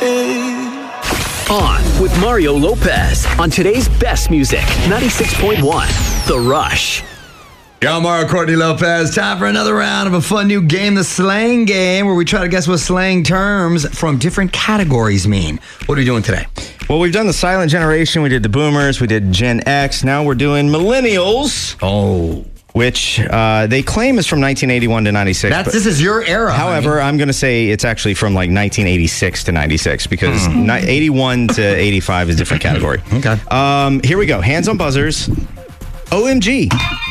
On with Mario Lopez on today's best music, 96.1 The Rush. Yo, Mario Courtney Lopez. Time for another round of a fun new game, the slang game, where we try to guess what slang terms from different categories mean. What are we doing today? Well, we've done the silent generation. We did the boomers. We did Gen X. Now we're doing millennials. Oh. Which they claim is from 1981 to 96. This is your era. However, I'm going to say it's actually from like 1986 to 96 because 81 to 85 is a different category. Okay. Here we go. Hands on buzzers. OMG.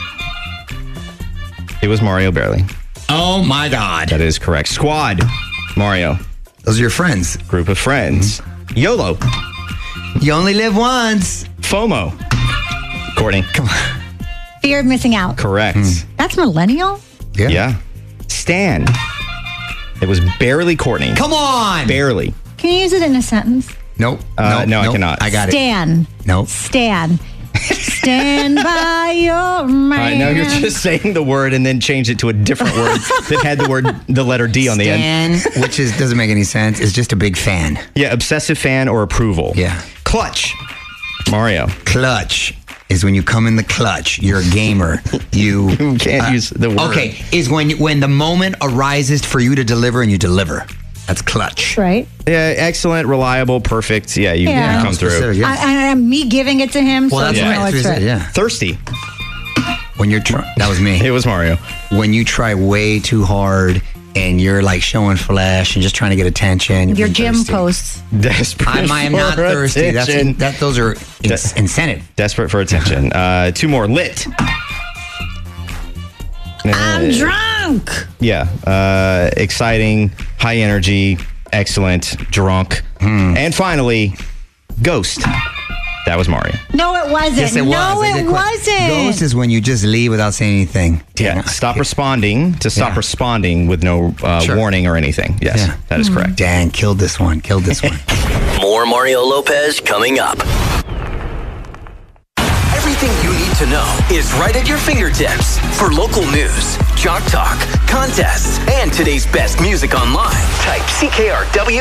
It was Mario barely. Oh, my God. That is correct. Squad. Mario. Those are your friends. Group of friends. YOLO. You only live once. FOMO. Courtney. Come on. Fear of missing out. Correct. That's millennial? Yeah. Stan. It was barely Courtney. Come on. Barely. Can you use it in a sentence? Nope. No, I cannot. I got Stan. it. Nope. Stan. Stand by your man. All right, now you're just saying the word and then change it to a different word that had the letter D on the end. Stan, which doesn't make any sense, is just a big fan. Yeah, obsessive fan or approval. Yeah. Clutch. Mario. Clutch is when you come in the clutch. You're a gamer. You can't use the word. Okay, is when the moment arises for you to deliver and you deliver. That's clutch. Right. Yeah, excellent, reliable, perfect. Yeah, you Yeah. come through. Specific, yeah. And me giving it to him. Well, so that's you right. know That's it's what he right. said, yeah. Thirsty. When you're that was me. It was Mario. When you try way too hard and you're like showing flash and just trying to get attention. Your being gym thirsty. posts. Desperate I am not for thirsty. attention. Those are incentive. Desperate for attention. Two more. Lit. I'm drunk. Yeah. Exciting, high energy, excellent, drunk. And finally, ghost. That was Mario. No, it wasn't. Yes, it was. No, I did it quite- wasn't. Ghost is when you just leave without saying anything. Yeah. Stop responding with no Sure. warning or anything. Yes, Yeah. that is correct. Dan, killed this one. More Mario Lopez coming up. Everything you need to know is right at your fingertips. For local news, Jock Talk, contests, and today's best music online, type CKRW